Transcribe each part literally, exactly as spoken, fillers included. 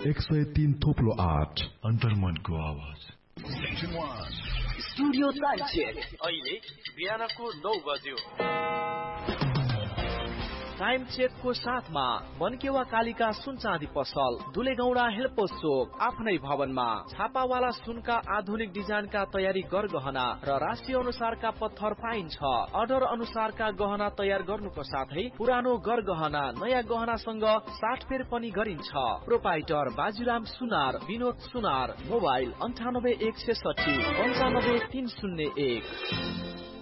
एक सय तीन थोप्लो आठ अन्तर्मनको आवाज। स्टुडियो टाइम चेक अहिले बिहानको नौ बज्यो। टाइम चेकको साथमा मनकेवा कालिका सुन चाँदी पसल, दुलेगौडा हेल्पोस चोक, आफ्नै भवनमा छापावाला सुनका आधुनिक डिजाइनका तयारी गरगहना र राशि अनुसारका पत्थर पाइन्छ। अर्डर अनुसारका गहना तयार गर्नुको साथै पुरानो गरगहना नयाँ गहनासँग साटफेर पनि गरिन्छ। प्रोपाइटर बाजुराम सुनार, विनोद सुनार, मोबाइल अन्ठानब्बे एक छेसठी पन्चानब्बे तीन शून्य एक।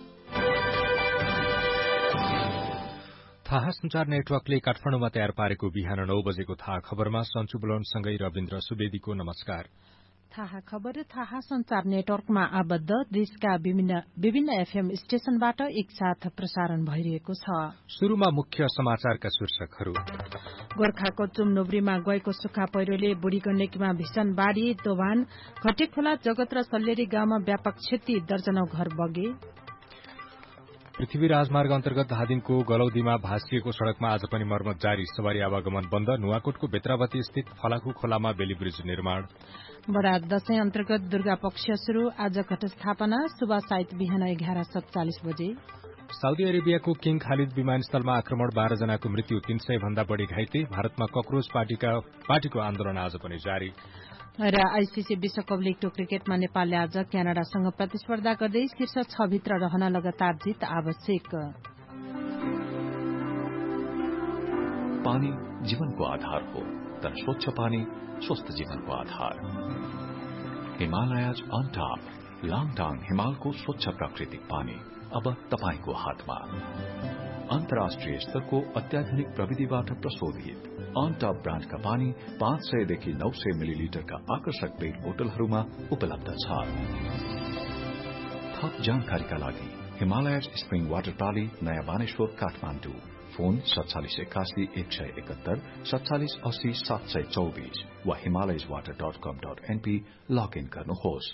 थाहा संचार नेटवर्कले काठमाडौँमा तयार पारेको बिहान नौ बजेको थाहा खबरमा सन्चु बुलनसँगै रविन्द्र सुवेदीको नमस्कार। थाहा खबर थाहा संचार नेटवर्कमा आबद्ध देशका विभिन्न विभिन्न एफएम स्टेशनबाट एकसाथ प्रसारण भइरहेको छ। शुरूमा मुख्य समाचारका शीर्षकहरू। गोर्खाको चुमनोब्रीमा गएको सुक्खा पहिरोले बुढी गण्डकीमा भीषण बाढ़ी, दोभान, घटेखोला, जगत र सल्लेरी गाउँमा व्यापक क्षति, दर्जनौ घर बगे। पृथ्वी राजमार्ग अन्तर्गत धादिङको गलौदीमा भाँसिएको सड़कमा आज पनि मर्मत जारी, सवारी आवागमन बन्द। नुवाकोटको बेत्रावती स्थित फलाखु खोलामा बेली ब्रिज निर्माण। बडा दशैं अन्तर्गत दुर्गा पक्ष शुरू, आज घटस्थापना, सुबह साइत बिहान एघार सत्तालिस बजे। साउदी अरेबियाको किङ खालिद विमानस्थलमा आक्रमण, बाह्र जनाको मृत्यु, तीन सय भन्दा बढ़ी घाइते। भारतमा कक्रोच पार्टीका पार्टीको आन्दोलन आज पनि जारी। र आईसीसी विश्वकप लीग टू क्रिकेटमा नेपालले आज क्यानाडासँग प्रतिस्पर्धा गर्दै शीर्ष छ भित्र रहन लगातार जित आवश्यक। पानी जीवनको आधार हो, तर स्वच्छ पानी स्वस्थ जीवनको आधार। हिमालयज अन टॉप, लाङटाङ हिमालको स्वच्छ प्राकृतिक पानी अब तपाईको हातमा। अन्तर्राष्ट्रिय स्तरको अत्याधुनिक प्रविधिबाट प्रशोधित अन टॉप ब्रान्डका पानी पाँच सयदेखि नौ सय मिलिलिटरका आकर्षक पेट बोतलहरूमा उपलब्ध छ। थप जानकारीका लागि हिमालयज स्प्रिङ वाटर प्राली, नयाँ बानेश्वर, काठमाडौँ। फोन सत्तालिस एकासी एक सय एकहत्तर सत्तालिस अस्सी सात सय चौबिस वा हिमालयज वाटर डट कम डट एनपी लगइन गर्नुहोस्।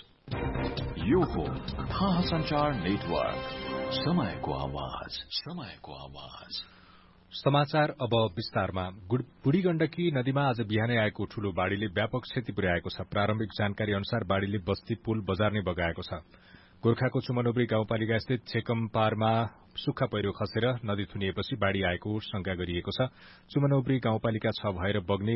यो हो थाहा संचार नेटवर्क, समयको आवाज, समयको आवाज। समाचार अब विस्तारमा। बुढी गण्डकी नदीमा आज बिहानै आएको ठूलो बाढ़ीले व्यापक क्षति पुर्याएको छ। प्रारम्भिक जानकारी अनुसार बाढ़ीले बस्ती पुल बजार नै बगाएको छ। गोर्खाको चुमनोब्री गाउँपालिका स्थित छेकम्पारमा सुक्खा पहिरो खसेर नदी थुनिएपछि बाढ़ी आएको शंका गरिएको छ। चुमनोब्री गाउँपालिका छ भएर बग्ने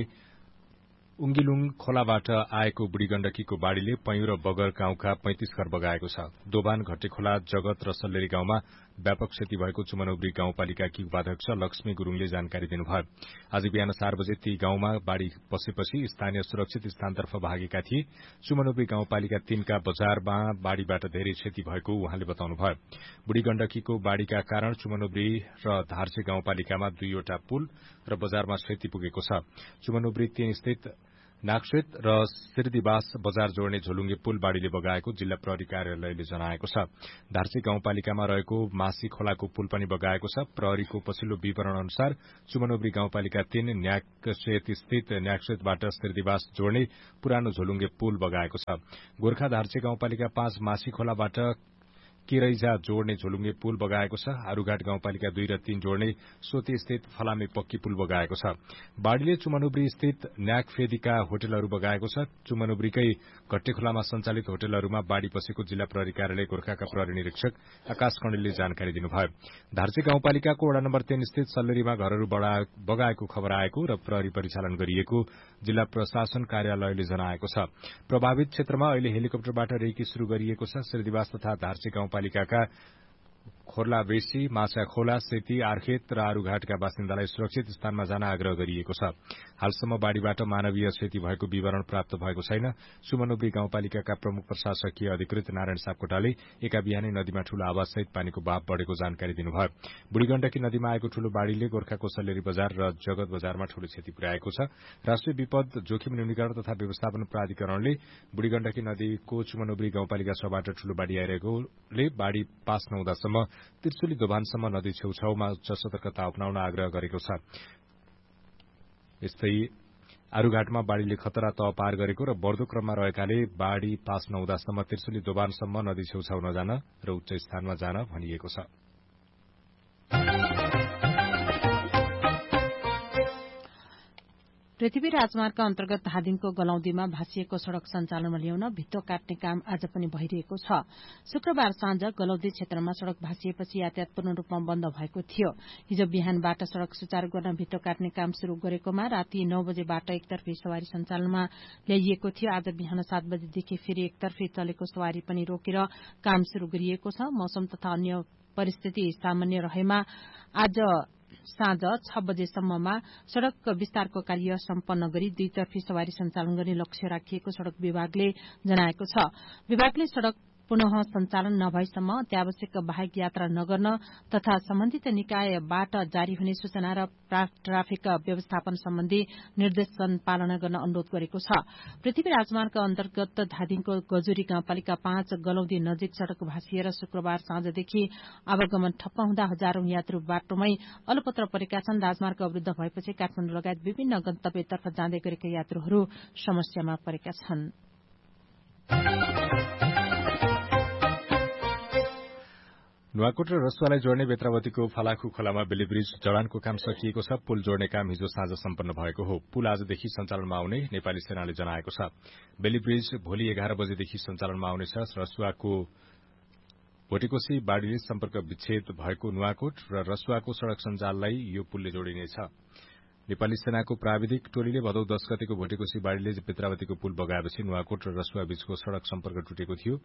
उंगिलुङ खोलाबाट आएको बुढी गण्डकीको बाढ़ीले पैयुँ र बगर गाउँका पैंतिस घर बगाएको छ। दोभान, घटेखोला, जगत र सल्लेरी गाउँमा व्यापक क्षति भएको चुमनोब्री गाउँपालिकाकी उपाध्यक्ष लक्ष्मी गुरूङले जानकारी दिनुभयो। आज बिहान चार बजे ती गाउँमा बाढ़ी पसेपछि स्थानीय सुरक्षित स्थानतर्फ भागेका थिए। चुमनोब्री गाउँपालिका तीनका बजारमा बाढ़ीबाट धेरै क्षति भएको उहाँले बताउनुभयो। बुढी गण्डकीको बाढ़ीका कारण चुमनोब्री र धार्से गाउँपालिकामा दुईवटा पुल र बजारमा क्षति पुगेको छ। चुमनोब्री तीन स्थित नागश्वेत र सिरदीवास बजार जोड्ने झोलुङ्गे पुल बाढ़ीले बगाएको जिल्ला प्रहरी कार्यालयले जनाएको छ। धार्से गाउँपालिकामा रहेको मासी खोलाको पुल पनि बगाएको छ। प्रहरीको पछिल्लो विवरण अनुसार चुमनोब्री गाउँपालिका तीन न्याक्सेत स्थित न्याक्सेतबाट सिरदीवास जोड्ने पुरानो झोलुङ्गे पुल बगाएको छ। गोर्खा धार्से गाउँपालिका पाँच मासी खोलाबाट किरैजा जोड्ने झोलुङ्गे पुल बगाएको छ। आरूघाट गाउँपालिका दुई र तीन जोड्ने सोती स्थित फलामे पक्की पुल बगाएको छ। बाढ़ीले चुमनोब्री स्थित न्याकफेदीका होटलहरू बगाएको छ। चुमनोब्रीकै घट्टेखोलामा संचालित होटलहरूमा बाढ़ी पसेको जिल्ला प्रहरी कार्यालय गोर्खाका प्रहरी निरीक्षक आकाश कणेलले जानकारी दिनुभयो। धार्से गाउँपालिकाको वडा नम्बर तीन स्थित सल्लेरीमा घरहरू बगाएको खबर आएको र प्रहरी परिचालन गरिएको जिल्ला प्रशासन कार्यालयले जनाएको छ। प्रभावित क्षेत्रमा अहिले हेलिकप्टरबाट रेकी शुरू गरिएको छ। सिरदीवास तथा धार्से गाउँपालिकाका खोर्ला बेसी, माछा खोला, सेती, आर्खेत र आरूघाटका बासिन्दालाई सुरक्षित स्थानमा जान आग्रह गरिएको छ। हालसम्म बाढ़ीबाट मानवीय क्षति भएको विवरण प्राप्त भएको छैन। चुमनोब्री गाउँपालिकाका प्रमुख प्रशासकीय अधिकृत नारायण सापकोटाले एका बिहानै नदीमा ठूलो आवाजसहित पानीको भाव बढ़ेको जानकारी दिनुभयो। बुढी गण्डकी नदीमा आएको ठूलो बाढ़ीले गोर्खाको सल्लेरी बजार र जगत बजारमा ठूलो क्षति पुर्याएको छ। राष्ट्रिय विपद जोखिम न्यूनीकरण तथा व्यवस्थापन प्राधिकरणले बुढी गण्डकी नदीको चुमनोब्री गाउँपालिका छबाट ठूलो बाढ़ी आइरहेकोले बाढ़ी पास नहुँदासम्म त्रिशुली दोभानसम्म नदी छेउछाउमा उच्च सतर्कता अपनाउन आग्रह गरेको छ। यस्तै आरूघाटमा बाढ़ीले खतरा तह पार गरेको र बढ़दो क्रममा रहेकाले बाढ़ी पास नहुँदासम्म त्रिशुली दोभानसम्म नदी छेउछाउ नजान र उच्च स्थानमा जान भनिएको छ। पृथ्वी राजमार्गका अन्तर्गत धादिङको गलौदीमा भाँसिएको सड़क सञ्चालनमा ल्याउन भित्तो काट्ने काम आज पनि भइरहेको छ। शुक्रबार साँझ गलौदी क्षेत्रमा सड़क भाँसिएपछि यातायात पूर्ण रूपमा बन्द भएको थियो। हिजो बिहानबाट सड़क सुचारू गर्न भित्तो काट्ने काम शुरू गरेकोमा राति नौ बजेबाट एकतर्फी सवारी सञ्चालनमा ल्याइएको थियो। आज बिहान सात बजेदेखि फेरि एकतर्फी चलेको सवारी पनि रोकेर काम शुरू गरिएको छ। मौसम तथा अन्य परिस्थिति सामान्य रहेमा आज साँझ छ बजेसम्ममा सड़क विस्तारको कार्य सम्पन्न गरी दुईतर्फी सवारी सञ्चालन गर्ने लक्ष्य राखिएको सड़क विभागले जनाएको छ। विभागले सड़क पुनः सञ्चालन नभएसम्म अत्यावश्यक बाहेक यात्रा नगर्न तथा सम्बन्धित निकायबाट जारी हुने सूचना र ट्राफिक व्यवस्थापन सम्बन्धी निर्देशन पालना गर्न अनुरोध गरेको छ। पृथ्वी राजमार्ग अन्तर्गत धादिङको गजुरी गाउँपालिका पाँच गलौदी नजिक सड़क भाँसिएर शुक्रबार साँझदेखि आवागमन ठप्प हुँदा हजारौं यात्रु बाटोमै अलपत्र परेका छन्। राजमार्ग अवरूद्ध भएपछि काठमाडौँ लगायत विभिन्न गन्तव्यतर्फ जाँदै गरेका यात्रुहरू समस्यामा परेका छन्। नुवाकोट र रसुवालाई जोड्ने बेत्रावतीको फलाखु खोलामा बेली ब्रिज जडानको काम सकिएको छ। पुल जोड्ने काम हिजो साँझ सम्पन्न भएको हो। पुल आजदेखि सञ्चालनमा आउने नेपाली सेनाले जनाएको छ। बेली ब्रिज भोलि एघार बजेदेखि सञ्चालनमा आउनेछ। रसुवाको भोटेकोशी बाढ़ीले सम्पर्क विच्छेद भएको नुवाकोट र रसुवाको सड़क सञ्जाललाई यो पुलले जोडिनेछ। नेपाली सेनाको प्राविधिक टोलीले भदौ दश गतेको भोटेकोशी बाढ़ीले बेत्रावतीको पुल बगाएपछि नुवाकोट र रसुवा बीचको सड़क सम्पर्क टुटेको थियो।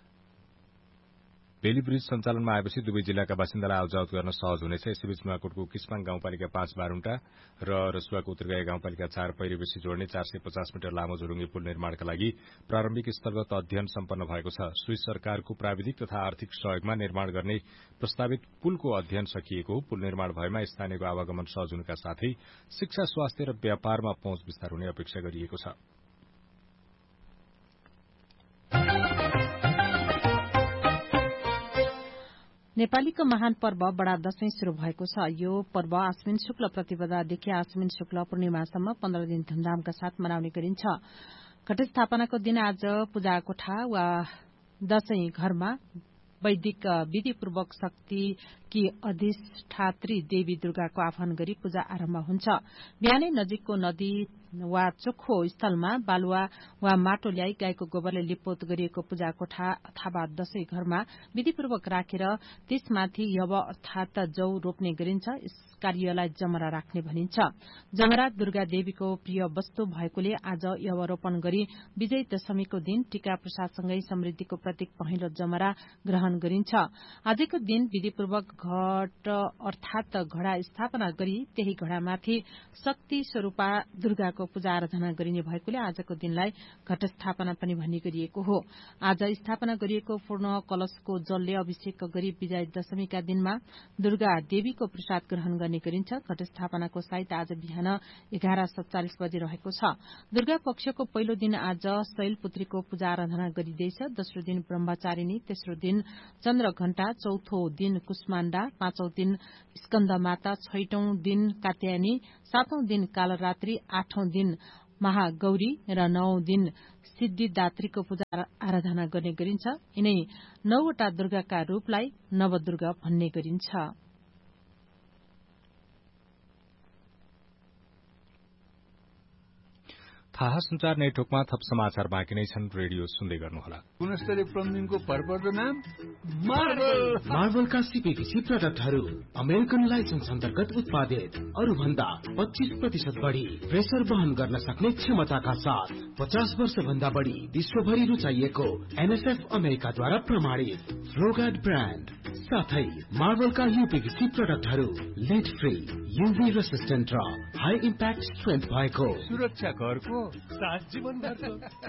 बेली ब्रिज सञ्चालनमा आएपछि दुवै जिल्लाका बासिन्दालाई आवजावत गर्न सहज हुनेछ। यसैबीच नुवाकोटको किस्माङ गाउँपालिका पाँच बारुन्टा र रसुवाको उत्तरगाई गाउँपालिका चार पहिरोबेसी जोड्ने चार सय पचास मिटर लामो झुरुङ्गे पुल निर्माणका लागि प्रारम्भिक स्थलगत अध्ययन सम्पन्न भएको छ। स्विस सरकारको प्राविधिक तथा आर्थिक सहयोगमा निर्माण गर्ने प्रस्तावित पुलको अध्ययन सकिएको हो। पुल निर्माण भएमा स्थानीयको आवागमन सहज हुनुका साथै शिक्षा, स्वास्थ्य र व्यापारमा पहुँच विस्तार हुने अपेक्षा गरिएको छ। नेपालीको महान पर्व बडा दशैं शुरू भएको छ। यो पर्व आश्विन शुक्ल प्रतिपदादेखि आश्विन शुक्ल पूर्णिमासम्म पन्ध्र दिन धुमधामका साथ मनाउने गरिन्छ। घटस्थापनाको दिन आज पूजा कोठा वा दशैं घरमा वैदिक विधिपूर्वक शक्तिकी अधिष्ठात्री देवी दुर्गाको आह्वान गरी पूजा आरम्भ हुन्छ। बिहानै नजिकको नदी वा चोखो स्थलमा बालुवा वा माटो ल्याई गाईको गोबरले लिपपोत गरिएको पूजा कोठा अथवा दशैं घरमा विधिपूर्वक राखेर त्यसमाथि यव अर्थात जौ रोप्ने गरिन्छ। यस कार्यलाई जमरा राख्ने भनिन्छ। जमरा दुर्गा देवीको प्रिय वस्तु भएकोले आज यव रोपण गरी विजय दशमीको दिन टीका प्रसादसँगै समृद्धिको प्रतीक पहेँलो जमरा ग्रहण गरिन्छ। आजको दिन विधिपूर्वक घट अर्थात घड़ा स्थापना गरी त्यही घड़ामाथि शक्ति स्वरूपा दुर्गाको पूजा आराधना गरिने भएकोले आजको दिनलाई घटस्थापना पनि भन्ने गरिएको हो। आज स्थापना गरिएको पूर्ण कलशको जलले अभिषेक गरी विजय दशमीका दिनमा दुर्गा देवीको प्रसाद ग्रहण गर्ने गरिन्छ। घटस्थापनाको साइत आज बिहान एघार सत्तालिस बजे रहेको छ। दुर्गा पक्षको पहिलो दिन आज शैलपुत्रीको पूजा आराधना गरिँदैछ। दोस्रो दिन ब्रह्मचारिणी, तेस्रो दिन चन्द्रघण्टा, चौथो दिन कुष्माण्डा, पाँचौं दिन स्कन्दमाता, छैटौं दिन कात्यायनी, सातौं दिन कालरात्रि, आठौं दिन महागौरी र नौं दिन सिद्धिदात्रीको पूजा आराधना गर्ने गरिन्छ। यिनै नौवटा दुर्गाका रूपलाई नवदुर्गा भन्ने गरिन्छ। थाहा संचार नेटवर्कमा थप समाचार बाँकी नै छन्। रेडियो सुन्दै गर्नुहोला। गुणस्तरीय प्लम्बिङको भरपर्दो नाम मार्बल। मार्बलका सीपीभीसी प्रडक्टहरू अमेरिकन लाइसेन्स अन्तर्गत उत्पादित, अरू भन्दा पच्चीस प्रतिशत बढ़ी प्रेसर वहन गर्न सक्ने क्षमताका साथ पचास वर्ष भन्दा बढ़ी विश्वभरि रुचाइएको एनएसएफ अमेरिकाद्वारा प्रमाणित फ्लोगार्ड ब्रान्ड साथै मार्बलका यूपीभीसी प्रडक्टहरू लेड फ्री, यूभी रेसिस्टेन्ट र हाई इम्प्याक्ट स्ट्रेन्थ भएको सुरक्षा घरको सात जीवन भरको।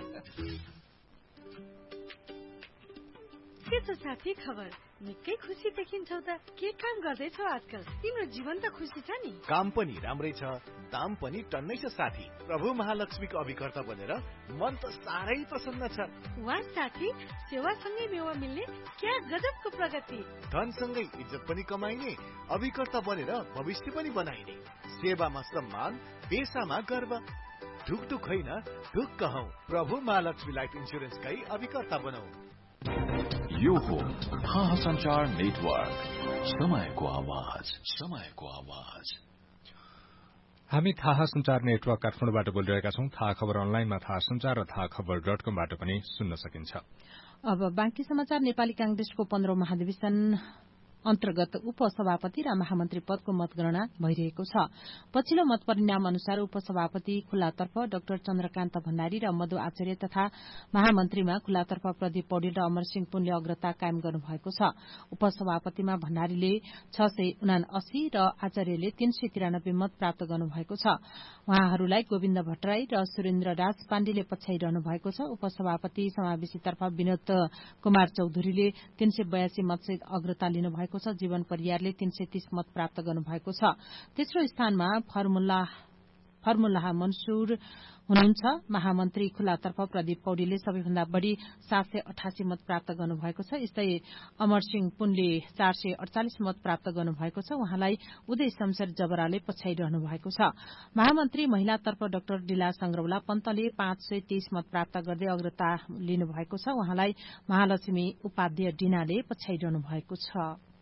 के छ साथी खबर? निकै खुसी देखिन्छौ त। के काम गर्दैछौ आजकल? तिम्रो जीवन त खुसी छ नि? काम पनि राम्रै छ, दाम पनि टन्नै छ साथी। प्रभु महालक्ष्मीको अभिकर्ता बनेर मन त साह्रै प्रसन्न छ। वाह साथी, सेवासँगै मेवा मिल्ने क्या गजबको प्रगति। धनसँगै इज्जत पनि कमाइने, अभिकर्ता बनेर भविष्य पनि बनाइने। सेवामा सम्मान, पेसामा गर्व। ढुकढुक होइन, ढुक्क हौ। प्रभु महालक्ष्मी लाइफ इन्सुरेन्सकै अभिकर्ता बनौ। यो हो थाहा संचार नेटवर्क, समयको आवाज, समयको आवाज। हामी थाहा संचार नेटवर्क काठमाडौँबाट बोलिरहेका छौं। थाहा खबर अनलाइनमा थाहा संचार र थाहा खबर डट कमबाट पनि सुन्न सकिन्छ। अब बाँकी समाचार। नेपाली कांग्रेसको पन्ध्रौं महाधिवेशन अन्तर्गत उपसभापति र महामन्त्री पदको मतगणना भइरहेको छ। पछिल्लो मत परिणाम अनुसार उपसभापति खुल्लातर्फ डाक्टर चन्द्रकान्त भण्डारी र मधु आचार्य तथा महामन्त्रीमा खुल्लातर्फ प्रदीप पौडेल र अमरसिंह पुनले अग्रता कायम गर्नुभएको छ। उपसभापतिमा भण्डारीले छ सय उनासी र आचार्यले तीन सय तिरानब्बे मत प्राप्त गर्नुभएको छ। उहाँहरूलाई गोविन्द भट्टराई र सुरेन्द्र राज पाण्डेले पछ्याइरहनु भएको छ। उपसभापति समावेशीतर्फ विनोद कुमार चौधरीले तीन सय बयासी मतसहित अग्रता लिनुभएको छ। जीवन परियारले तीन सय तीस मत प्राप्त गर्नुभएको छ। तेस्रो स्थानमा फर्मुला फर्मुल्लाह मन्सुर हुनुहुन्छ। महामन्त्री खुल्लातर्फ प्रदीप पौडेलले सबैभन्दा बढ़ी सात सय अठासी मत प्राप्त गर्नुभएको छ। यस्तै अमरसिंह पुनले चार सय अडचालिस मत प्राप्त गर्नुभएको छ। उहाँलाई उदय शमशेर जबराले पछ्याइरहनु भएको छ। महामन्त्री महिलातर्फ डाक्टर डिला संग्रौला पन्तले पाँच सय तेइस मत प्राप्त गर्दै अग्रता लिनुभएको छ। उहाँलाई महालक्ष्मी उपाध्याय डिनाले पछ्याइरहनु भएको छ।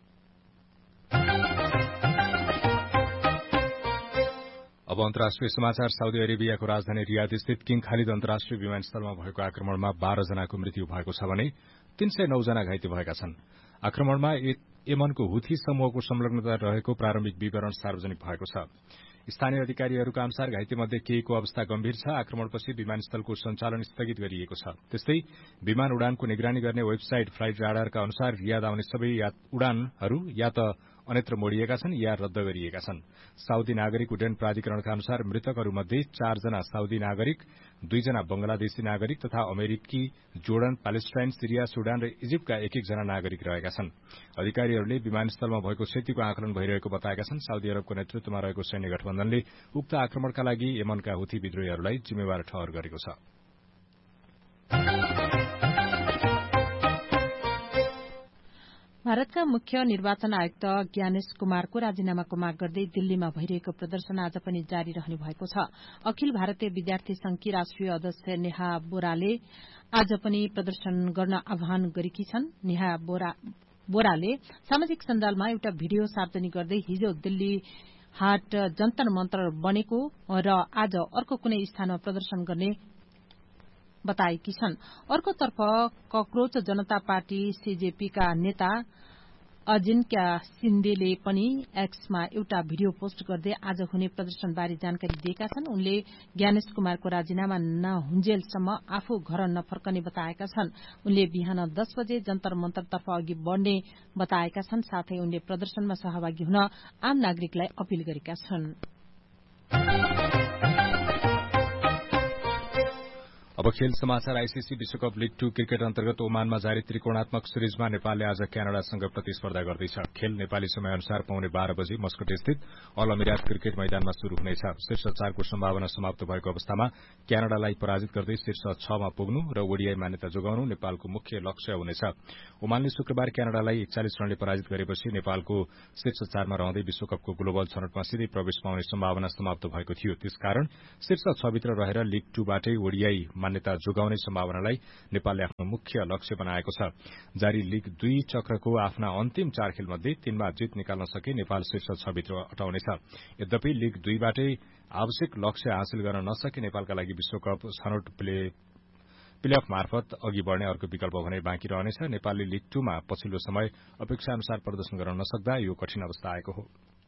अब अन्तर्राष्ट्रिय समाचार। साउदी अरेबियाको राजधानी रियाद स्थित किङ खालिद अन्तर्राष्ट्रिय विमानस्थलमा भएको आक्रमणमा बाह्र जनाको मृत्यु भएको छ भने तीन सय नौ जना घाइते भएका छन्। आक्रमणमा यमनको हुथी समूहको संलग्नता रहेको प्रारम्भिक विवरण सार्वजनिक भएको छ। स्थानीय अधिकारीहरूका अनुसार घाइतेमध्ये केहीको अवस्था गम्भीर छ। आक्रमणपछि विमानस्थलको सञ्चालन स्थगित गरिएको छ। त्यस्तै विमान उडानको निगरानी गर्ने वेबसाइट फ्लाइट राडारका अनुसार रियाद आउने सबै उडानहरू या त अन्यत्र मोडिएका छन् या रद्द गरिएका छन्। साउदी नागरिक उड्डयन प्राधिकरणका अनुसार मृतकहरूमध्ये चारजना साउदी नागरिक, दुईजना बंगलादेशी नागरिक तथा अमेरिकी, जोर्डन, प्यालेस्टाइन, सिरिया, सुडान र इजिप्टका एक एकजना नागरिक रहेका छन्। अधिकारीहरूले विमानस्थलमा भएको क्षतिको आकलन भइरहेको बताएका छन्। साउदी अरबको नेतृत्वमा रहेको सैन्य गठबन्धनले उक्त आक्रमणका लागि यमनका हुथी विद्रोहीहरूलाई जिम्मेवार ठहर गरेको छ। भारतका मुख्य निर्वाचन आयुक्त ज्ञानेश कुमारको राजीनामाको माग गर्दै दिल्लीमा भइरहेको प्रदर्शन आज पनि जारी रहने भएको छ। अखिल भारतीय विद्यार्थी संघकी राष्ट्रिय अध्यक्ष नेहा बोराले आज पनि प्रदर्शन गर्न आह्वान गरेकी छन्। नेहा बोरा, बोराले सामाजिक सञ्जालमा एउटा भिडियो सार्वजनिक गर्दै हिजो दिल्ली हाट जन्तर मन्तर बनेको र आज अर्को कुनै स्थानमा प्रदर्शन गर्ने बताएकी छन्। अर्कोतर्फ कक्रोच जनता पार्टी सीजेपीका नेता अजिन्क्या सिन्देले पनि एक्समा एउटा भिडियो पोस्ट गर्दै आज हुने प्रदर्शनबारे जानकारी दिएका छन्। उनले ज्ञानेश कुमारको राजीनामा नहुन्जेलसम्म आफू घर नफर्कने बताएका छन्। उनले बिहान दस बजे जन्तर मन्तरतर्फ अघि बढ़ने बताएका छन्। साथै उनले प्रदर्शनमा सहभागी हुन आम नागरिकलाई अपील गरेका छन्। अब खेल समाचार। आईसीसी विश्वकप लीग टू क्रिकेट अन्तर्गत ओमानमा जारी त्रिकोणात्मक सिरिजमा नेपालले आज क्यानाडासँग प्रतिस्पर्धा गर्दैछ। खेल नेपाली समयअनुसार पौने बाह्र बजे मस्कट स्थित अल अमिरात क्रिकेट मैदानमा शुरू हुनेछ। शीर्ष चारको सम्भावना समाप्त भएको अवस्थामा क्यानाडालाई पराजित गर्दै शीर्ष छमा पुग्नु र ओडीआई मान्यता जोगाउनु नेपालको मुख्य लक्ष्य हुनेछ। ओमानले शुक्रबार क्यानाडालाई एकचालिस रनले पराजित गरेपछि नेपालको शीर्ष चारमा रहँदै विश्वकपको ग्लोबल छनौटमा सिधै प्रवेश पाउने सम्भावना समाप्त भएको थियो। त्यसकारण शीर्ष छभित्र रहेर लीग टूबाटै ओडीआई मान्यता जोगाउने सम्भावनालाई नेपालले आफ्नो मुख्य लक्ष्य बनाएको छ। जारी लीग दुई चक्रको आफ्ना अन्तिम चार खेलमध्ये तीनमा जित निकाल्न सके नेपाल शीर्ष छभित्र अटाउनेछ। यद्यपि लीग दुईबाटै आवश्यक लक्ष्य हासिल गर्न नसके नेपालका लागि विश्वकप छनौट प्ले प्लेअफ मार्फत अघि बढ़ने अर्को विकल्प भने बाँकी रहनेछ। नेपालले लीग टूमा पछिल्लो समय अपेक्षा अनुसार प्रदर्शन गर्न नसक्दा यो कठिन अवस्था आएको हो।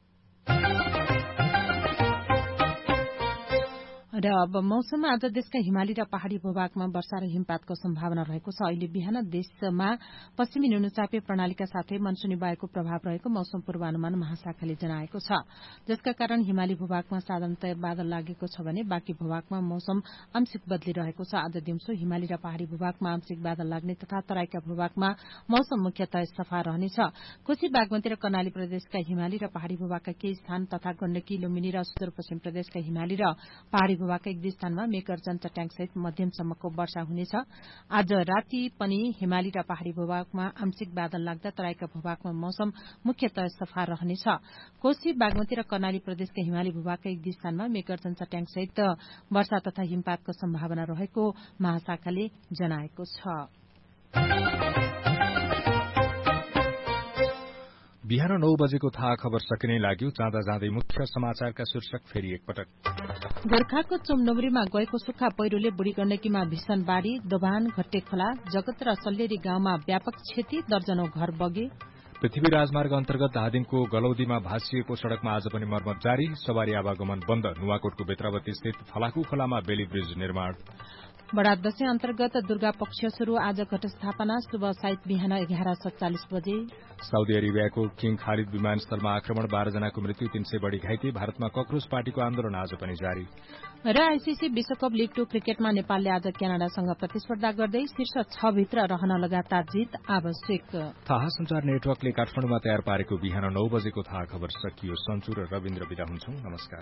र अब मौसममा आज देशका हिमाली र पहाड़ी भूभागमा वर्षा र हिमपातको सम्भावना रहेको छ। अहिले बिहान देशमा पश्चिमी न्यूनचापे प्रणालीका साथै मनसुनी वायुको प्रभाव रहेको मौसम पूर्वानुमान महाशाखाले जनाएको छ। जसका कारण हिमाली भूभागमा साधारणतया बादल लागेको छ भने बाँकी भूभागमा मौसम आंशिक बदलिरहेको छ। आज दिउँसो हिमाली र पहाड़ी भूभागमा आंशिक बादल लाग्ने तथा तराईका भूभागमा मौसम मुख्यतः सफा रहनेछ। कोशी बागमती र कर्णाली प्रदेशका हिमाली र पहाड़ी भूभागका केही स्थान तथा गण्डकी लुम्बिनी र सुदूरपश्चिम प्रदेशका हिमाली र पहाड़ी भूभागका एक दुई स्थानमा मेघगर्जन चट्याङसहित मध्यमसम्मको वर्षा हुनेछ। आज राति पनि हिमाली र पहाड़ी भूभागमा आंशिक बादल लाग्दा तराईका भूभागमा मौसम मुख्यतः सफा रहनेछ। कोशी बागमती र कर्णाली प्रदेशका हिमाली भूभागका एक दुई स्थानमा मेघगर्जन चट्याङसहित वर्षा तथा हिमपातको सम्भावना रहेको महाशाखाले जनाएको छ। बिहान नौ बजेको थाहा खबर सकिने लाग्यो। जाँदा जाँदै मुख्य समाचारका शीर्षक फेरि एकपटक। गोर्खाको चुमनौरीमा गएको सुक्खा पहिरोले बुढी गण्डकीमा भीषण बाढ़ी, दोभान, घट्टे खोला, जगत र सल्लेरी गाउँमा व्यापक क्षति, दर्जनौं घर बगे। पृथ्वी राजमार्ग अन्तर्गत धादिङको गलौदीमा भाँसिएको सड़कमा आज पनि मर्मत जारी, सवारी आवागमन बन्द। नुवाकोटको बेत्रावती स्थित फलाकु खोलामा बेली ब्रिज निर्माण। बडा दशैं अन्तर्गत दुर्गा पक्ष शुरू, आज घटस्थापना, शुभ साइत बिहान एघार सत्तालिस बजे। साउदी अरेबियाको किङ खालिद विमानस्थलमा आक्रमण, बाह्र जनाको मृत्यु, तीन सय बढ़ी घाइते। भारतमा कक्रोच पार्टीको आन्दोलन आज पनि जारी। र आईसीसी विश्वकप लीग टू क्रिकेटमा नेपालले आज क्यानाडासँग प्रतिस्पर्धा गर्दै शीर्ष छ भित्र रहन लगातार जित आवश्यक। थाहा संचार नेटवर्कले काठमाडौँमा तयार पारेको बिहान नौ बजेको थाहा खबर सकियो। सन्चु र रविन्द्र विदा हुन्छौं। नमस्कार।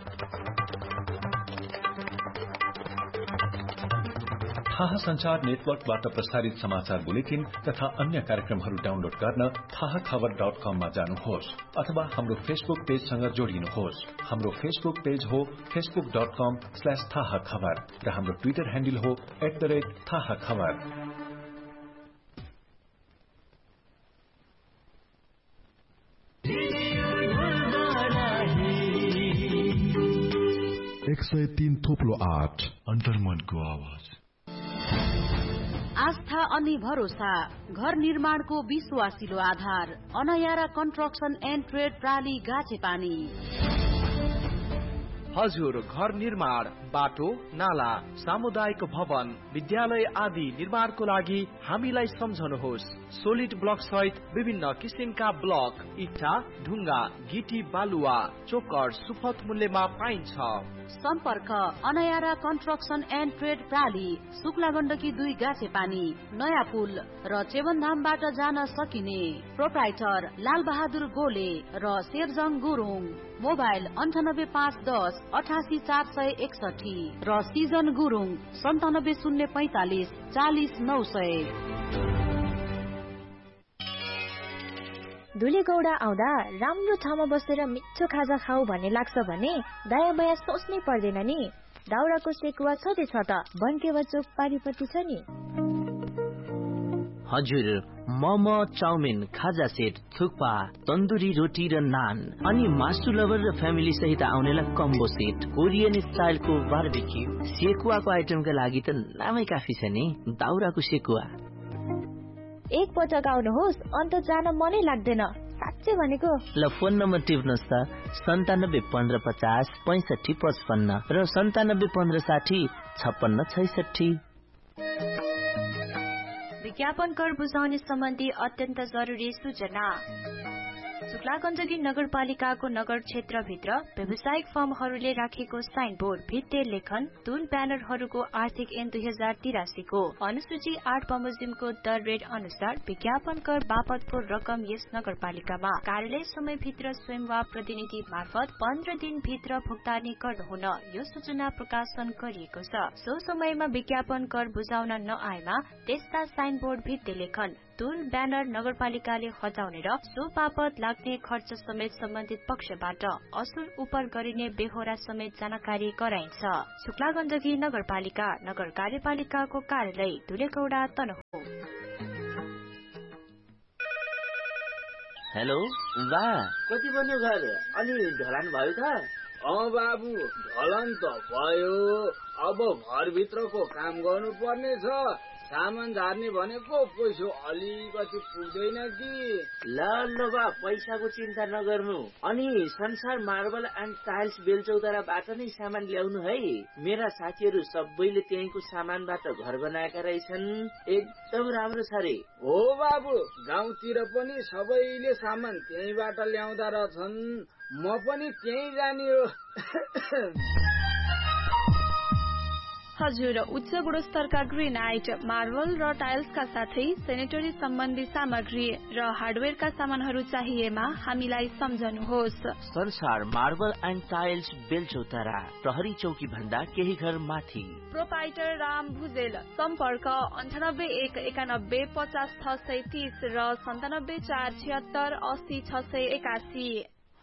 थाहा संचार नेटवर्कबाट प्रसारित समाचार बुलेटिन तथा अन्य कार्यक्रमहरू डाउनलोड गर्न थाहा खबर डट कममा जानुहोस् अथवा हाम्रो फेसबुक पेजसँग जोडिनुहोस्। हाम्रो फेसबुक पेज हो फेसबुक डट कम स्ल्याश थाहा खबर र हाम्रो ट्विटर ह्यान्डल हो एट द रेट थाहा खबर। एक सय तीन थोप्लो आठ अन्तर्मनको आवाज। आस्था अनि भरोसा, घर निर्माणको विश्वासिलो आधार, अनयारा कन्स्ट्रक्सन एन्ड ट्रेड प्राली गाछेपानी। हजुर, घर निर्माण, बाटो, नाला, सामुदायिक भवन, विद्यालय आदि निर्माणको लागि हामीलाई सम्झनुहोस्। सोलिड ब्लक सहित विभिन्न किसिमका ब्लक, इट्टा, ढुङ्गा, गिटी, बालुवा, चोकर सुपथ मूल्यमा पाइन्छ। सम्पर्क अनयारा construction and trade प्राली, Shukla Gandaki दुई गाछे पानी, नयाँ पुल र चेवनधामबाट जान सकिने। प्रोप्राइटर लाल बहादुर गोले र शेरजङ गुरुङ। मोबाइल अन्ठानब्बे पाँच दस अठासी चार सय एकसठी र सिजन गुरुङ सन्तानब्बे शून्य पैंतालिस चालिस नौ सय। धुलेगौडा आउँदा राम्रो ठाउँमा बसेर मिठो खाजा खाऊ भन्ने लाग्छ भने दायाँ बायाँ सोच्नै पर्दैन नि। दाउराको सेकुवा छँदै छ त, बनकेवा चोक पारिपट्टि छ नि। हजुर, मोमो, चाउमिन, खाजा सेट, थुक्पा, तन्दुरी रोटी र नान, अनि मासु लभर र फ्यामिली सहित आउनेलाई कम्बो सेट, कोरियन स्टाइलको बार्बिक्यू। सेकुवाको आइटमका लागि त नामै काफी छ नि, दाउराको सेकुवा। एक पटक आउनुहोस्, अन्त जान मनै लाग्दैन, साँच्चै भनेको। ल फोन नम्बर टिप्नुहोस् त, सन्तानब्बे पन्ध्र पचास पैंसठी पचपन्न र सन्तानब्बे पन्ध्र साठी छप्पन्न छैसठी। विज्ञापन कर बुझाउने सम्बन्धी अत्यन्त जरुरी सूचना। शुक्ला गण्डकी नगरपालिकाको नगर क्षेत्रभित्र व्यावसायिक फर्महरूले राखेको साइनबोर्ड, भित्ते लेखन, टुल ब्यानरहरूको आर्थिक ऐन दुई हजार तिरासीको अनुसूची आठ बमोजिमको दर रेट अनुसार विज्ञापन कर बापतको रकम यस नगरपालिकामा कार्यालय समयभित्र स्वयं वा प्रतिनिधि मार्फत पन्ध्र दिन भित्र भुक्तानी गर्नुहुन यो सूचना प्रकाशन गरिएको छ। सो समयमा विज्ञापन कर बुझाउन नआएमा त्यस्ता साइनबोर्ड, भित्ते लेखन, टुल ब्यानर नगरपालिकाले हटाउने र सो बापत लाग्ने खर्च समेत सम्बन्धित पक्षबाट असुल उपर गरिने बेहोरा समेत जानकारी गराइन्छ। शुक्ला गण्डकी नगरपालिका नगर कार्यपालिकाको कार्यालय धुलेगौडा तनहुँ। हेलो बा, कति बन्यो घर अनि ढलान भयो त? अँ बाबु, ढलान त भयो, अब घरभित्रको काम गर्नु पर्ने छ। सामान झार्ने भनेको पैसा अलिकति पुग्दैन कि। ल ल बा, पैसाको चिन्ता नगर्नु। अनि संसार मार्बल एन्ड टाइल्स बेलचौताराबाट नै सामान ल्याउनु है। मेरा साथीहरू सबैले त्यहीँको सामानबाट घर बनाएका रहेछन्, एकदम राम्रो छ रे। हो बाबु, गाउँतिर पनि सबैले सामान त्यहीँबाट ल्याउँदा रहेछन्, म पनि त्यहीँ जाने हो। हजुर, उच्च गुणस्तरका ग्रेनाइट, मार्बल र टाइल्सका साथै सेनेटरी सम्बन्धी सामग्री र हार्डवेयरका सामानहरू चाहिएमा हामीलाई सम्झनुहोस्। संसार मार्बल एन्ड टाइल्स बेलचौतारा, प्रहरी चौकी भन्दा केही घर माथि। प्रोपाइटर राम भुजेल। सम्पर्क अन्ठानब्बे एक एकानब्बे पचास छ सय तीस र सन्तानब्बे चार छिहत्तर अस्सी छ सय एकासी।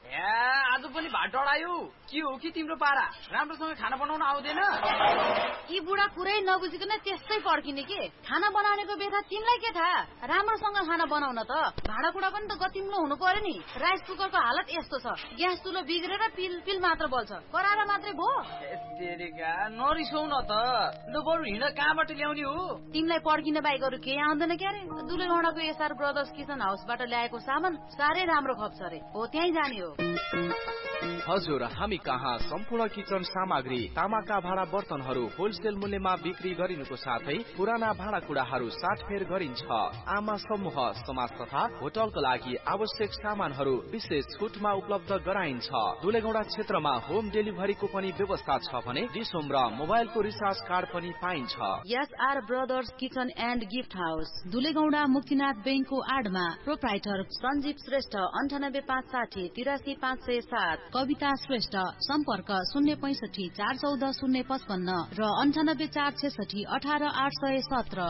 आज पनि भात डढायो, के हो कि तिम्रो पारा? राम्रोसँग खाना बनाउन आउँदैन? यी बुढा कुरै नबुझिकन त्यस्तै पड्किने के खाना बनाउनेको बेथा तिमीलाई के थाहा राम्रोसँग खाना बनाउन त भाँडाकुँडा पनि त गतिम्लो हुनु पर्यो नि राइस कुकरको हालत यस्तो छ ग्यास चुलो बिग्रेर पिल पिल मात्र बल्छ कराएर मात्रै भो नरिसौ न त लु बरु हिँड कहाँबाट ल्याउने हो तिमीलाई पड्किन बाहेक अरू केही आउँदैन क्यारे दुलेगौडाको एसआर ब्रदर्स किचन हाउसबाट ल्याएको सामान साह्रै राम्रो खप्छ रे हो त्यहीँ जाने हो हजुर हामी कहाँ सम्पूर्ण किचन सामग्री तामाका भाँडा बर्तनहरू होलसेल मूल्यमा बिक्री गरिनुको साथै पुराना भाँडाकुँडाहरू साटफेर गरिन्छ आमा समूह समाज तथा होटलको लागि आवश्यक सामानहरू विशेष छुटमा उपलब्ध गराइन्छ दुलेगौडा क्षेत्रमा होम डेलिभरीको पनि व्यवस्था छ भने डिसोम र मोबाइलको रिचार्ज कार्ड पनि पाइन्छ SR brothers kitchen and gift house दुलेगौडा Muktinath बैंकको आडमा प्रोप्राइटर सञ्जीव श्रेष्ठ अन्ठानब्बे पाँच साठी तिरासी पाँच सय सात कविता श्रेष्ठ सम्पर्क शून्य पैंसठी चार चौध शून्य पचपन्न र अन्ठानब्बे चार छेसठी अठार आठ सय सत्र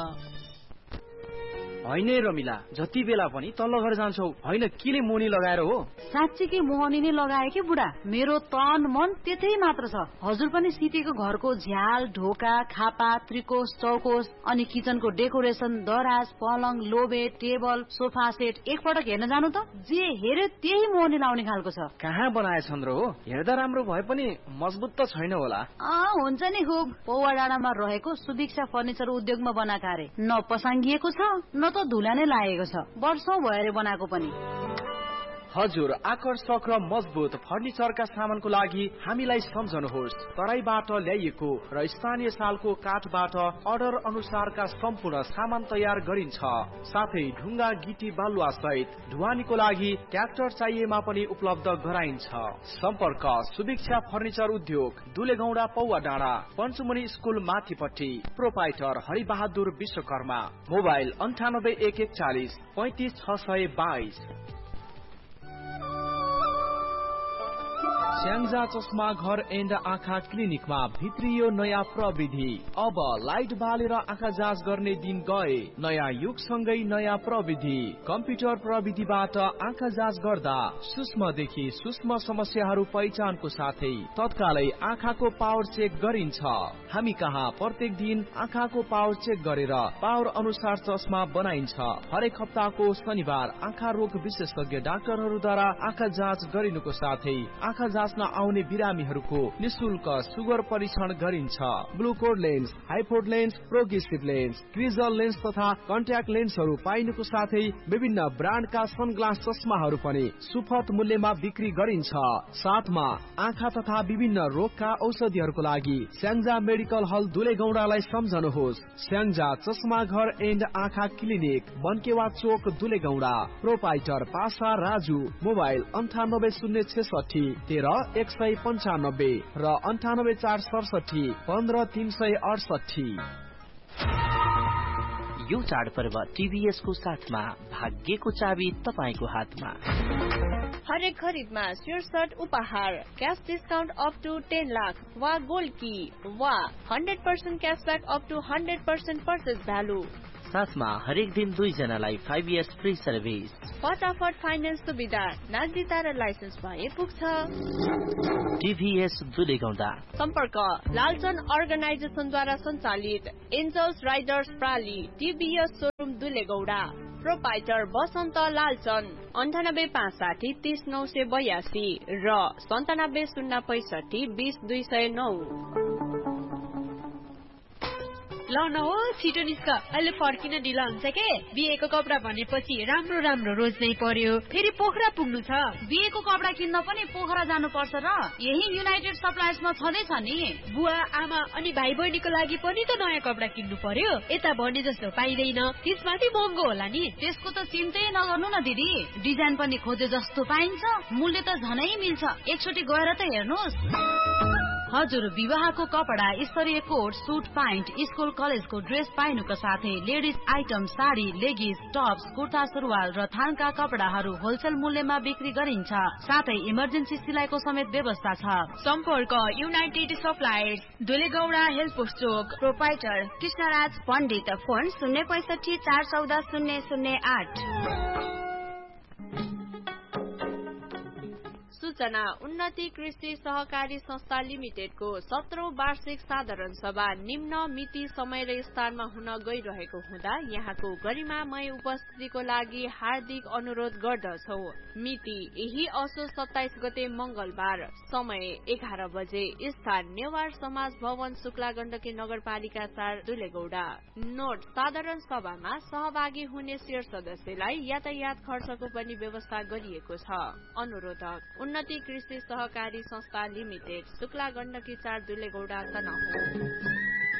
होइन रमिला जति बेला पनि तल्लो घर जान्छौ होइन किले मोनी लगाएर हो साँच्चीकै मोहनी नै लगाए कि बुढा मेरो तन मन त्यतै मात्र छ हजुर पनि सितेको घरको झ्याल ढोका खापा त्रिकोश चौकोश अनि किचनको डेकोरेसन दराज पलङ लोबे टेबल सोफा सेट एकपटक हेर्न जानु त जे हेरे त्यही मोहनी लाउने खालको छ कहाँ बनाएछन् र हो हेर्दा राम्रो भए पनि मजबुत त छैन होला अँ हुन्छ नि खुब पौवा डाँडामा रहेको सुभिक्षा फर्निचर उद्योगमा बनाएको अरे न पसाङ्गिएको छ न त धुला नै लागेको छ वर्षौं भएर बनाएको पनि हजुर आकर्षक र मजबुत फर्निचरका सामानको लागि हामीलाई सम्झनुहोस् तराईबाट ल्याइएको र स्थानीय सालको काठबाट अर्डर अनुसारका सम्पूर्ण सामान तयार गरिन्छ साथै ढुङ्गा गिटी बालुवा सहित ढुवानीको लागि ट्र्याक्टर चाहिएमा पनि उपलब्ध गराइन्छ सम्पर्क सुभिक्षा फर्निचर उद्योग दुलेगौडा पौवा डाँडा पञ्चमुनि स्कुल माथिपट्टि प्रोपाइटर हरिबहादुर विश्वकर्मा मोबाइल अन्ठानब्बे एक एकचालिस पैंतिस छ सय बाइस स्याङ्जा चस्मा घर एन्ड आँखा क्लिनिकमा भित्रियो नयाँ प्रविधि अब लाइट बालेर आँखा जाँच गर्ने दिन गए नयाँ युगसँगै नयाँ प्रविधि कम्प्युटर प्रविधिबाट आँखा जाँच गर्दा सूक्ष्मदेखि सूक्ष्म समस्याहरू पहिचानको साथै तत्कालै आँखाको पावर चेक गरिन्छ हामी कहाँ प्रत्येक दिन आँखाको पावर चेक गरेर पावर अनुसार चस्मा बनाइन्छ हरेक हप्ताको शनिबार आँखा रोग विशेषज्ञ डाक्टरहरूद्वारा आँखा जाँच गरिनुको साथै आँखा जाँच आउने बिरामीहरूको निशुल्क सुगर परीक्षण गरिन्छ ग्लुकोड lens हाइपोड lens progressive lens क्रिजल lens तथा कन्ट्याक्ट लेन्सहरू पाइनुको साथै विभिन्न ब्रान्डका सनग्लास चस्माहरू पनि सुपथ मूल्यमा बिक्री गरिन्छ साथमा आँखा तथा विभिन्न रोगका औषधिहरूको लागि स्याङ्जा मेडिकल हल दुलेगौडालाई सम्झनुहोस् स्याङ्जा चस्मा घर एन्ड आँखा क्लिनिक बनकेवा चोक दुलेगौडा प्रोपाइटर पासा राजु मोबाइल अन्ठानब्बे शून्य छेसठी तेह्र एक सय पन्चानब्बे र अन्ठानब्बे चार सडसठी पन्ध्र तीन सय अडसठी यो चाडपर्व टीभीएस को साथमा भाग्यको चाबी तपाईको हातमा हरेक खरिदमा स्योर सर्ट उपहार cash discount up two ten lakh वा गोल्ड की वा hundred percent cashback up two hundred percent purchase value साथमा हरेक दिन दुई जनालाई फाइभ इयर्स फ्री सर्भिस फटाफट फाइनेन्स सुविधा नागरिकता र लाइसेन्स भए पुग्छ टीभीएस दुलेगौडा सम्पर्क लालचन अर्गनाइजेसनद्वारा सञ्चालित angels Riders प्राली TVS showroom दुलेगौडा proprietor बसन्त लालचन अन्ठानब्बे पाँच साठी तीस नौ सय बयासी र सन्तानब्बे शून्य पैसठी बीस दुई सय नौ ल न हो छिटो निस्क अहिले फर्किन ढिला हुन्छ के बिहेको कपडा भनेपछि राम्रो राम्रो रोज्नै पर्यो फेरि पोखरा पुग्नु छ बिहेको कपडा किन्न पनि पोखरा जानु पर्छ र यही युनाइटेड सप्लायर्समा छँदैछ नि बुवा आमा अनि भाइ बहिनीको लागि पनि त नयाँ कपडा किन्नु पर्यो यता भने जस्तो पाइँदैन त्यसमाथि महँगो होला नि त्यसको त चिन्तै नगर्नु न दिदी डिजाइन पनि खोजे जस्तो पाइन्छ मूल्य त झनै मिल्छ एकचोटि गएर त हेर्नुहोस् हजुर विवाहको कपडा स्तरीय कोट सुट प्यान्ट स्कुल कलेजको ड्रेस पाइनुको साथै ladies item sari लेगिस Tops kurta सुरुवाल र थानका कपडाहरू होलसेल मूल्यमा बिक्री गरिन्छ साथै इमर्जेन्सी सिलाइको समेत व्यवस्था छ सम्पर्क युनाइटेड सप्लायर्स दुलेगौडा हेल्प पोस्ट चोक प्रोपाइटर कृष्णराज पण्डित फोन शून्य पैसठी चार चौध शून्य शून्य आठ सूचना उन्नति कृषि सहकारी संस्था लिमिटेडको सत्रौं वार्षिक साधारण सभा निम्न मिति समय र स्थानमा हुन गइरहेको हुँदा यहाँको गरिमामय उपस्थितिको लागि हार्दिक अनुरोध गर्दछौ। मिति यही असोज सत्ताइस गते मंगलबार, समय एघार बजे, स्थान नेवार समाज भवन, शुक्ला गण्डकी नगरपालिका चार, दुलेगौडा। नोट, साधारण सभामा सहभागी हुने शेर सदस्यलाई यातायात खर्चको पनि व्यवस्था गरिएको छ। अनुरोधक उन्नति कृषि सहकारी संस्था लिमिटेड, शुक्ला गण्डकी चार, दुलेगौडा, तनहुँ।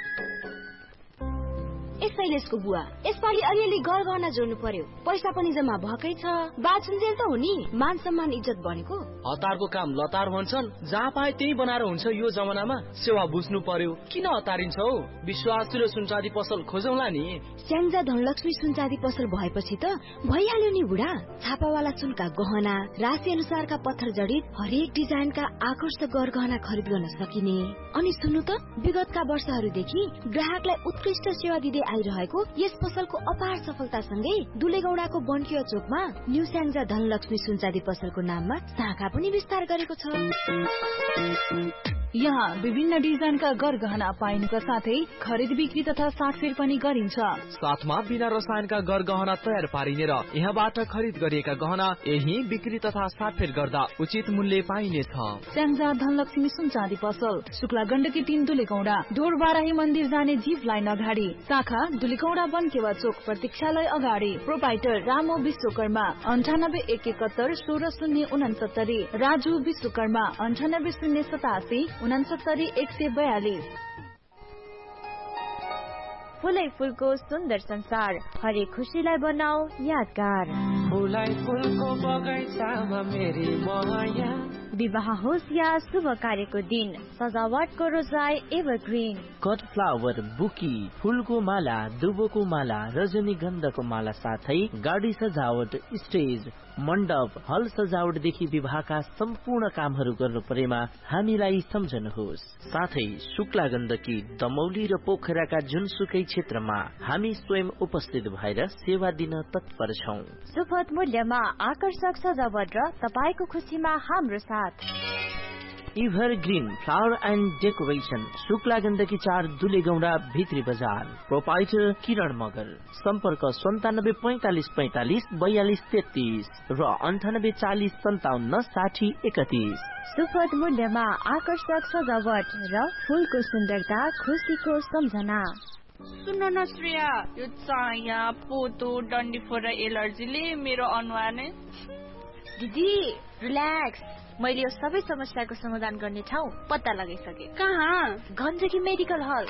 शैलेशको बुवा, यसपालि अलिअलि गरगहना जोड्नु पर्यो। पैसा पनि जम्मा भएकै छ। बाचुन्जेल त हो नि, मान सम्मान इज्जत बनेको। हतारको काम लतार भन्छन्, जहाँ पाए त्यही बनाएर हुन्छ। यो जमानामा सेवा बुझ्नु पर्यो। किन हतारिन्छौ? विश्वासु र सुनचाँदी पसल खोजौला नि। स्याङ्जा धनलक्ष्मी सुनचाँदी पसल भएपछि त भइहाल्यो नि बुढा। छापावाला सुनका गहना, राशि अनुसारका पत्थर जडित हरेक डिजाइनका आकर्षक गरगहना खरिद गर्न सकिने। अनि सुन्नु त, विगतका वर्षहरूदेखि ग्राहकलाई उत्कृष्ट सेवा दिँदै आइरहेको यस पसलको अपार सफलतासँगै दुलेगौडाको बन्किया चोकमा न्यू स्याङ्जा धनलक्ष्मी सुनचाँदी पसलको नाममा शाखा पनि विस्तार गरेको छ। यहाँ विभिन्न डिजाइनका गरगहना पाइनुका साथै खरिद बिक्री तथा साटफेर पनि गरिन्छ। साथमा बिना रसायनका गरगहना तयार पारिने र यहाँबाट खरिद गरिएका गहना यही बिक्री तथा साटफेर गर्दा उचित मूल्य पाइनेछ। स्याङ्जा धनलक्ष्मी सुनचाँदी पसल, शुक्ला गण्डकी तीन, दुलेगौडा। डोर बाराही मन्दिर जाने जीप लाइन अगाडि, शाखा दुलेगौडा बन्केवा चोक प्रतीक्षालय अगाडि। प्रोपाइटर रामो विश्वकर्मा, अन्ठानब्बे एक एकहत्तर सोह्र शून्य उनासत्तरी। राजु विश्वकर्मा, अन्ठानब्बे शून्य सतासी उनासत्तरी एक सय बयालिस। फुलै फुलको सुन्दर संसार, हरेक खुशीलाई बनाऊ यादगार। फुलै फुलको बगैँचामा मेरी माया। विवाह होस् या शुभ कार्यको दिन, सजावटको रोजाई एभरग्रीन। कट फ्लावर, बुकी, फूलको माला, दुबोको माला, रजनीगन्धको माला साथै गाडी सजावट, स्टेज, मण्डप, हल सजावटदेखि विवाहका सम्पूर्ण कामहरू गर्नु परेमा हामीलाई सम्झनुहोस्। साथै शुक्ला गण्डकी, दमौली र पोखराका जुनसुकै क्षेत्रमा हामी स्वयं उपस्थित भएर सेवा दिन तत्पर छौं। सुपथ मूल्यमा आकर्षक सजावट र तपाईको खुशीमा हाम्रो साथ। Ever green flower and decoration, Shukla Gandaki चार, दुलेगौडा भित्री बजार। प्रोपाइटर किरण मगर। सम्पर्क सन्तानब्बे पैंतालिस पैंतालिस बयालिस तेत्तीस र अन्ठानब्बे चालिस सन्ताउन्न साठी एकतीस। सुपथ मूल्यमा आकर्षक सजावट र फूलको सुन्दरता, खुशीको सम्झना। सुन्न न श्रेया, यो चाया, पोतो, डन्डीफोर र एलर्जीले मेरो अनुहार नै। दिदी रिल्याक्स, मैले यो सबै समस्याको समाधान गर्ने ठाउँ पत्ता लगाइसके। कहाँ? गण्डकी मेडिकल हल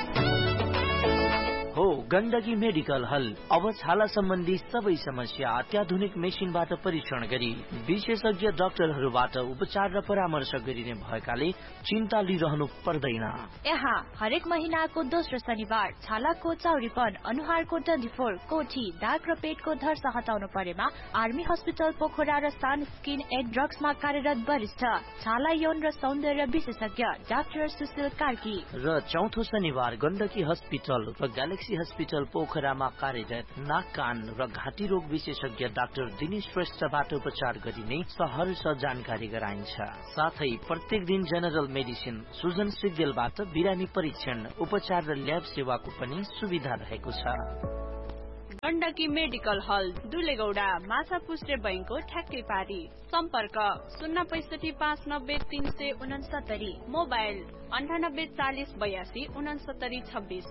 हो। गण्डकी मेडिकल हल अब छाला सम्बन्धी सबै समस्या अत्याधुनिक मेसिनबाट परीक्षण गरी विशेषज्ञ डाक्टरहरूबाट उपचार र परामर्श गरिने भएकाले चिन्ता लिइरहनु पर्दैन। यहाँ हरेक महिनाको दोस्रो शनिबार छालाको चौरीपन, अनुहारको डन्डीफोर, कोठी, दाग र पेटको धर्सा हटाउनु परेमा आर्मी हस्पिटल पोखरा र सान स्किन एन्ड ड्रग्समा कार्यरत वरिष्ठ छाला, यौन र सौन्दर्य विशेषज्ञ डाक्टर सुशील कार्की। र चौथो शनिबार गण्डकी हस्पिटल र ग्यालेक्सी हस्पिटल पोखरामा कार्यरत नाक, कान र घाँटी रोग विशेषज्ञ डाक्टर दिनेश श्रेष्ठबाट उपचार गरिने सहर्ष जानकारी गराइन्छ। साथै प्रत्येक दिन जनरल मेडिसिन सुजन सिग्देलबाट बिरामी परीक्षण, उपचार र ल्याब सेवाको पनि सुविधा रहेको छ। गण्डकी मेडिकल हल, दुलेगौडा, माछा पुष्टे बैंकको ठ्याक्कै पारी। सम्पर्क शून्य पैसठी पाँच नब्बे तीन सय उनसत्तरी। मोबाइल अन्ठानब्बे चालिस बयासी उनसत्तरी छब्बीस।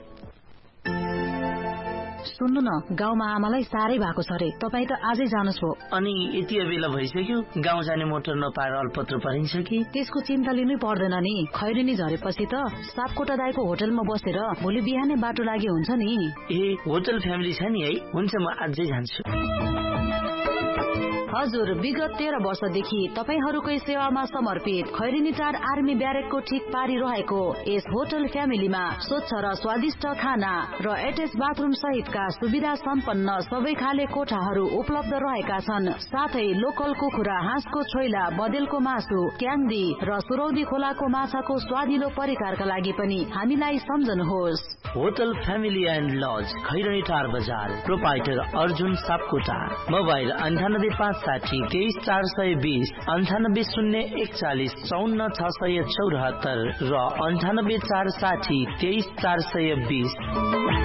सुन्नु न, गाउँमा आमालाई साह्रै भएको छ रे, तपाईँ त आजै जानुहोस् हो। अनि यति बेला भइसक्यो, गाउँ जाने मोटर नपाएर अल्पत्र परिन्छ कि? त्यसको चिन्ता लिनै पर्दैन नि। खैरेनी झरेपछि त सापकोटा दाइको होटलमा बसेर भोलि बिहानै बाटो लागि हुन्छ नि। ए, होटल फ्यामिली छ नि है? हुन्छ, म आजै जान्छु। हजुर, विगत तेह्र वर्षदेखि तपाईहरूकै सेवामा समर्पित खैरेनी चार आर्मी ब्यारेकको ठिक पारी रहेको यस होटल फ्यामिलीमा स्वच्छ र स्वादिष्ट खाना र एटेच बाथरूम सहितका सुविधा सम्पन्न सबै खाले कोठाहरू उपलब्ध रहेका छन्। साथै लोकल कुखुरा, हाँसको छोइला, बदेलको मासु, क्याङ्दी र सुरौदी खोलाको माछाको स्वादिलो परिकारका लागि पनि हामीलाई सम्झनुहोस्। Hotel family and lodge Khairani टार बजार प्रोपाइटर अर्जुन सापकोटा मोबाइल अन्ठानब्बे पाँच साठी तेइस चार सय बीस अन्ठानब्बे शून्य एकचालिस चौन्न छ सय चौरात्तर र अन्ठानब्बे चार साठी तेइस चार सय बीस।